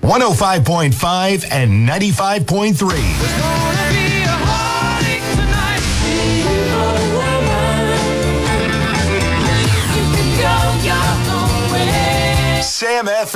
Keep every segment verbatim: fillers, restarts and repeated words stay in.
one oh five point five and ninety-five point three. Sam F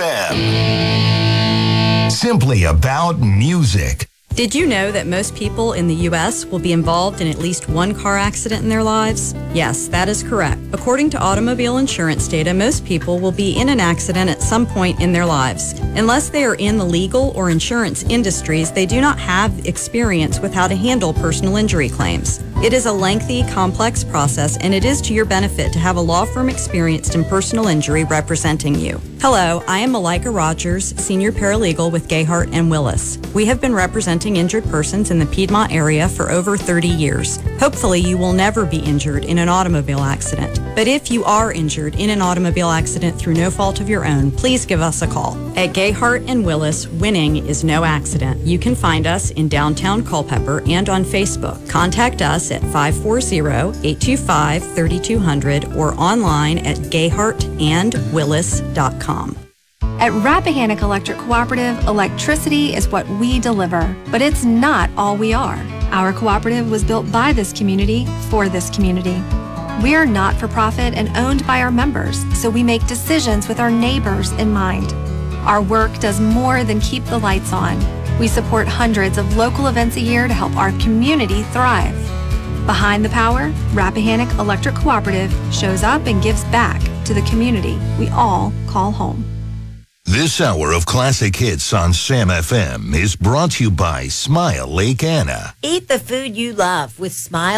M. Simply about music. Did you know that most people in the U S will be involved in at least one car accident in their lives? Yes, that is correct. According to automobile insurance data, most people will be in an accident at some point in their lives. Unless they are in the legal or insurance industries, they do not have experience with how to handle personal injury claims. It is a lengthy, complex process, and it is to your benefit to have a law firm experienced in personal injury representing you. Hello, I am Malika Rogers, Senior Paralegal with Gayhart and Willis. We have been representing injured persons in the Piedmont area for over thirty years. Hopefully, you will never be injured in an automobile accident. But if you are injured in an automobile accident through no fault of your own, please give us a call. At Gayhart and Willis, winning is no accident. You can find us in downtown Culpeper and on Facebook. Contact us at five four zero, eight two five, three two zero zero or online at gayhart and willis dot com. At Rappahannock Electric Cooperative, electricity is what we deliver, but it's not all we are. Our cooperative was built by this community for this community. We are not for profit and owned by our members, so we make decisions with our neighbors in mind. Our work does more than keep the lights on. We support hundreds of local events a year to help our community thrive. Behind the power, Rappahannock Electric Cooperative shows up and gives back to the community we all call home. This hour of classic hits on Sam F M is brought to you by Smile Lake Anna. Eat the food you love with Smile